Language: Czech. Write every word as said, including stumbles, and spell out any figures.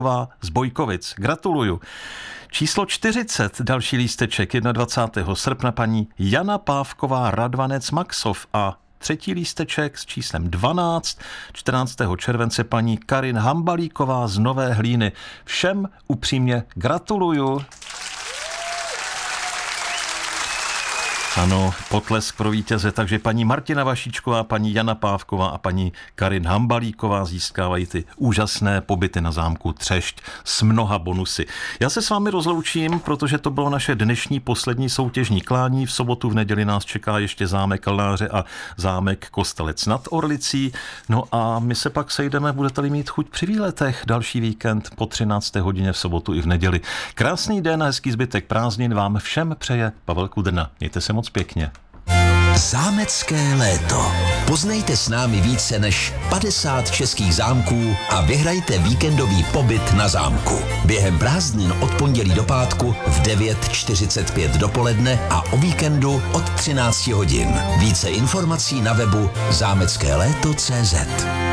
z Bojkovic. Gratuluju. Číslo čtyřicet, další lísteček, dvacátého prvního srpna paní Jana Pávková Radvanec Maxov a třetí lísteček s číslem dvanáct, čtrnáctého července paní Karin Hambalíková z Nové Hlíny. Všem upřímně gratuluju. Ano, potlesk pro vítěze, takže paní Martina Vašíčková, paní Jana Pávková a paní Karin Hambalíková získávají ty úžasné pobyty na zámku Třešť s mnoha bonusy. Já se s vámi rozloučím, protože to bylo naše dnešní poslední soutěžní klání. V sobotu, v neděli nás čeká ještě zámek Lnáře a zámek Kostelec nad Orlicí. No a my se pak sejdeme, budete-li mít chuť při výletech, další víkend po třinácté hodině v sobotu i v neděli. Krásný den a hezký zbytek prázdnin vám všem přeje Pavel Kudrna. Mějte se moc pěkně. Zámecké léto. Poznejte s námi více než padesát českých zámků a vyhrajte víkendový pobyt na zámku. Během prázdnin od pondělí do pátku v devět čtyřicet pět dopoledne a o víkendu od třináct hodin. Více informací na webu zámecké léto tečka cé zet.